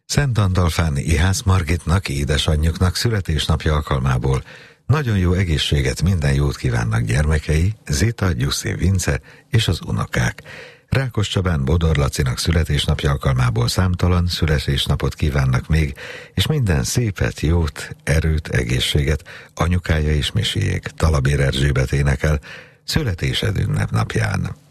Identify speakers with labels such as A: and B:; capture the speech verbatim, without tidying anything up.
A: Szent Andalfán Ihász Margitnak, édesanyjuknak születésnapja alkalmából nagyon jó egészséget, minden jót kívánnak gyermekei, Zita, Gyuszi, Vince és az unokák. Rákos Csabán Bodor Lacinak születésnapja alkalmából számtalan születésnapot kívánnak még, és minden szépet, jót, erőt, egészséget anyukája és Misiék. Talabér Erzsébet énekel születésed ünnepnapján.